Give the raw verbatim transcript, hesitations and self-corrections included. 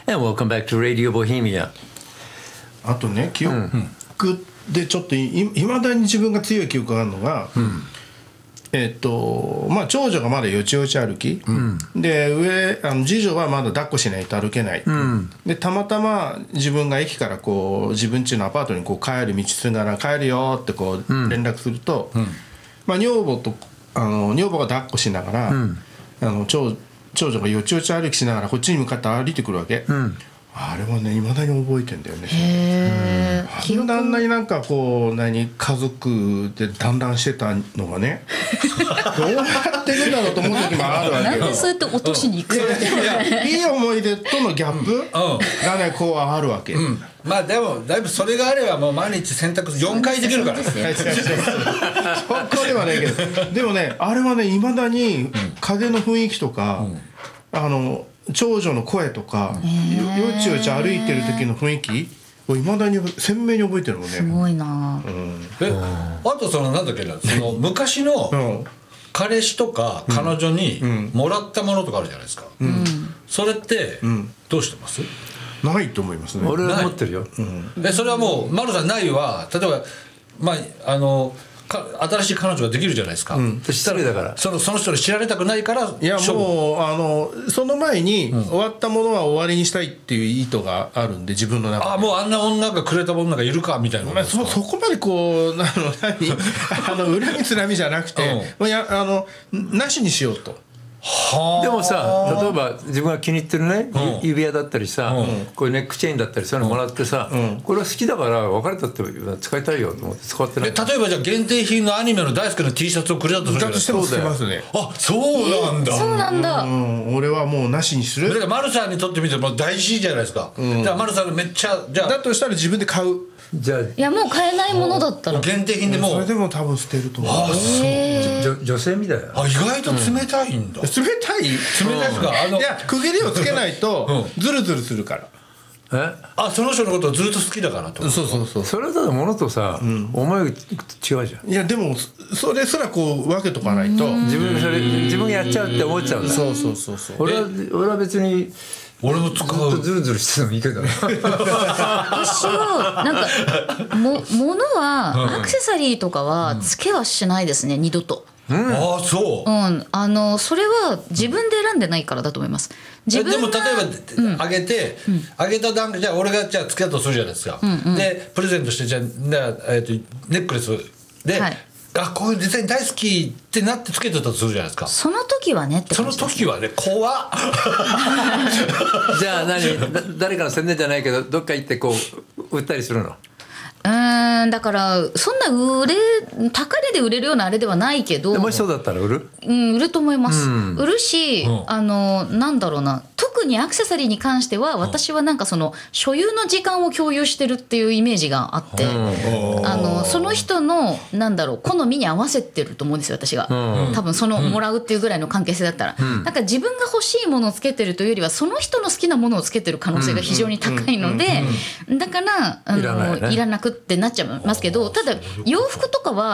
And welcome back to Radio Bohemia. あとね、記憶でちょっといいまだに自分が強い記憶があるのが、うん、えっとまあ長女がまだよちよち歩き、うん、で上あの次女はまだ抱っこしないと歩けない、うん、でたまたま自分が駅からこう自分家のアパートにこう帰る道すがら帰るよってこう連絡すると、うん、まあ、女房とあの女房が抱っこしながら、うん、あの 長, 長女がよちよち歩きしながらこっちに向かって歩いてくるわけ、うん、あれはね未だに覚えてんだよね。 へー、 あんなあんなになんかこう何家族で団らんしてたのがねどうやってるんだろうと思う時もあるわけよ。 なんでそうやって落としに行くの？ いや、いい思い出とのギャップがねこうあるわけ、うん、 まあでもだいぶそれがあればもう毎日洗濯よんかいできるからそこではないけどでもねあれはね未だに風の雰囲気とか、うん、あの長女の声とかよちよち歩いてる時の雰囲気を未だに鮮明に覚えてるもんね。 すごいな、 うん、えあとそのなんだっけなその昔の彼氏とか彼女にもらったものとかあるじゃないですか、うん、それってどうしてます？ ないと思いますね。 俺は持ってるよ、 うん、えそれはもう丸さんないは例えばまああのか新しい彼女ができるじゃないですか、うん、 失礼だからその、その人に知られたくないからいやもうあのその前に、うん、終わったものは終わりにしたいっていう意図があるんで自分の中であもうあんな女がくれた女がいるかみたいな、 まあ、そ, そこまでこうなの何あの恨みつらみじゃなくて、うん、いやあのなしにしようと。 でもさ例えば自分が気に入ってるね、うん、指輪だったりさ、うん、こういうネックチェーンだったりそういうのもらってさ、うん、これは好きだから別れたって使いたいよと思って使ってない。 例えばじゃあ限定品のアニメの大好きな T シャツをくれたとするじゃないですか。 してますね。 あそうなんだ、 えー、そうなんだ、 うん、俺はもうなしにする。 だから丸さんにとってみても大事じゃないですか、うん、だから丸さんめっちゃじゃあだとしたら自分で買う。 じゃあいやもう買えないものだったら限定品でもうそれでも多分捨てると思う。 あそう女性みたいなあ意外と冷たいんだ、 うん、冷たい冷たいですか、あのいや区切りをつけないとズルズルするからえあその人のことをずっと好きだからと。 そうそうそうそれだと物とさ、うん、思いが違うじゃん。 いやでもそれすらこう分けとかないと自分それ自分がやっちゃうって思っちゃうんだ。 そうそうそうそう。 俺は俺は別に俺も使うずっとズルズルしててもいいけど私はなんかも物はアクセサリーとかはつけはしないですね、うん、二度と。 うん、ああそう、 うん、あのそれは自分で選んでないからだと思います。自分でも例えばあげて、うん、あげた段階じゃあ俺がじゃあ付き合ったとするじゃないですか、うんうん、でプレゼントしてじゃあ、えー、とネックレスで、はい、あこういうデザイン大好きってなってつけてたとするじゃないですか。 その時はねって感じですね。その時はね怖っじゃあ何誰かの宣伝じゃないけどどっか行ってこう売ったりするの？ うーんだからそんな売れ高値で売れるようなあれではないけどもしそうだったら売る？ うん、売ると思います、うん、売るし、 うん、 あのなんだろうな特にアクセサリーに関しては私はなんかその所有の時間を共有してるっていうイメージがあって、うん、あのその人のなんだろう好みに合わせてると思うんですよ私が、うん、多分そのもらうっていうぐらいの関係性だったら、うん、だから自分が欲しいものをつけてるというよりはその人の好きなものをつけてる可能性が非常に高いのでだからあのいらなくってなっちゃいますけど、ただ洋服とかは